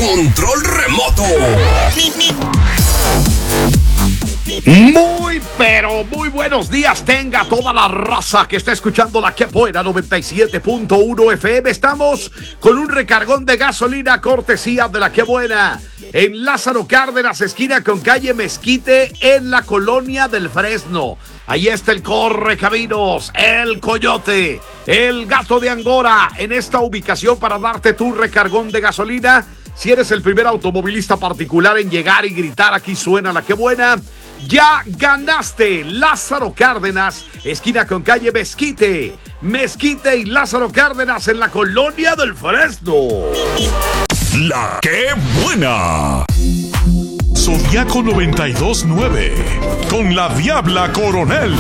control remoto. Muy, pero muy buenos días tenga toda la raza que está escuchando la Que Buena 97.1 FM. Estamos con un recargón de gasolina cortesía de la Que Buena en Lázaro Cárdenas, esquina con calle Mezquite, en la colonia del Fresno. Ahí está el Correcaminos, el Coyote, el Gato de Angora en esta ubicación para darte tu recargón de gasolina. Si eres el primer automovilista particular en llegar y gritar aquí suena la Que Buena, ya ganaste. Lázaro Cárdenas, esquina con calle Mezquite. Mezquite y Lázaro Cárdenas en la colonia del Fresno. La Que Buena. Zodiaco 92.9 con la Diabla Coronel.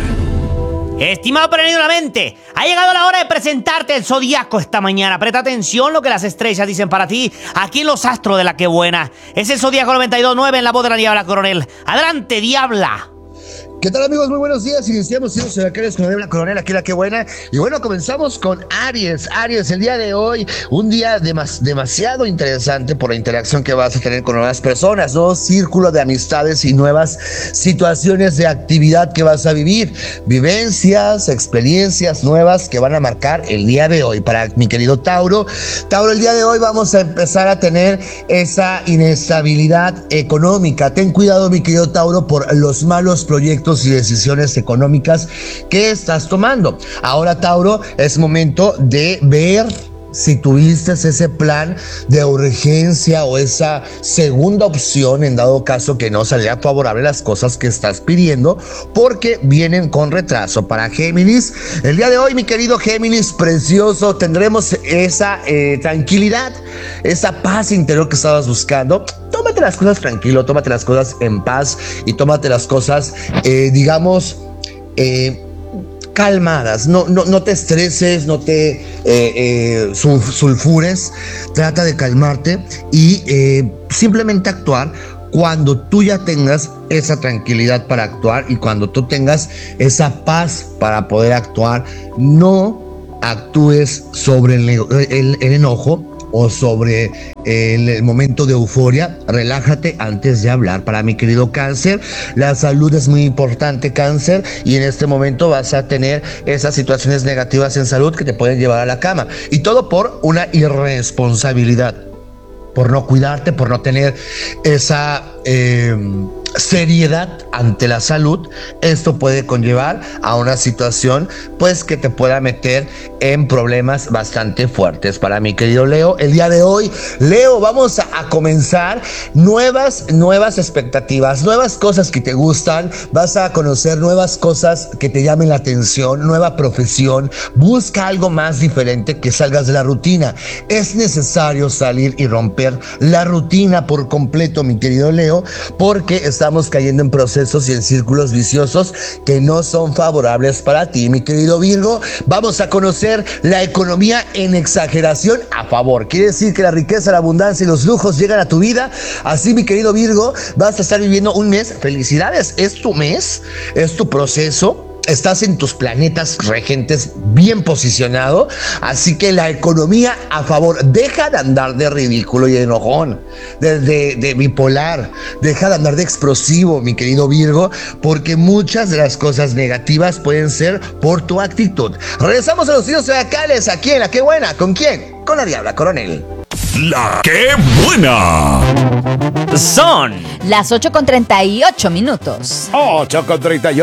Estimado Perenino de la Mente, ha llegado la hora de presentarte el Zodiaco esta mañana. Presta atención lo que las estrellas dicen para ti aquí en Los Astros de la Que Buena. Es el Zodiaco 92.9 en la voz de la Diabla Coronel. Adelante, Diabla. ¿Qué tal, amigos? Muy buenos días. Iniciamos siendo Zodiacales con la Diabla Coronel, aquí la Que Buena. Y bueno, comenzamos con Aries. Aries, el día de hoy, un día demasiado interesante por la interacción que vas a tener con nuevas personas, nuevo círculo de amistades y nuevas situaciones de actividad que vas a vivir. Vivencias, experiencias nuevas que van a marcar el día de hoy. Para mi querido Tauro. Tauro, el día de hoy vamos a empezar a tener esa inestabilidad económica. Ten cuidado, mi querido Tauro, por los malos proyectos y decisiones económicas que estás tomando. Ahora, Tauro, es momento de ver si tuviste ese plan de urgencia o esa segunda opción en dado caso que no salga favorable las cosas que estás pidiendo, porque vienen con retraso. Para Géminis, el día de hoy, mi querido Géminis precioso, tendremos esa tranquilidad, esa paz interior que estabas buscando. Tómate las cosas tranquilo, tómate las cosas en paz y tómate las cosas, calmadas. No te estreses, no te sulfures. Trata de calmarte y simplemente actuar cuando tú ya tengas esa tranquilidad para actuar y cuando tú tengas esa paz para poder actuar. No actúes sobre el enojo o sobre el momento de euforia. Relájate antes de hablar. Para mi querido Cáncer, la salud es muy importante, Cáncer, y en este momento vas a tener esas situaciones negativas en salud que te pueden llevar a la cama, y todo por una irresponsabilidad, por no cuidarte, por no tener esa seriedad ante la salud. Esto puede conllevar a una situación pues que te pueda meter en problemas bastante fuertes. Para mi querido Leo, el día de hoy, Leo, vamos a comenzar nuevas expectativas, nuevas cosas que te gustan. Vas a conocer nuevas cosas que te llamen la atención, nueva profesión. Busca algo más diferente, que salgas de la rutina. Es necesario salir y romper la rutina por completo, mi querido Leo, porque estamos cayendo en procesos y en círculos viciosos que no son favorables para ti. Mi querido Virgo, vamos a conocer la economía en exageración a favor. Quiere decir que la riqueza, la abundancia y los lujos llegan a tu vida. Así, mi querido Virgo, vas a estar viviendo un mes. Felicidades, es tu mes, es tu proceso. Estás en tus planetas regentes bien posicionado, así que la economía a favor. Deja de andar de ridículo y de enojón, de bipolar. Deja de andar de explosivo, mi querido Virgo, porque muchas de las cosas negativas pueden ser por tu actitud. Regresamos a los signos zodiacales aquí en la Que Buena. ¿Con quién? Con la Diabla Coronel. La Que Buena. Son las 8:38 minutos. 8:38.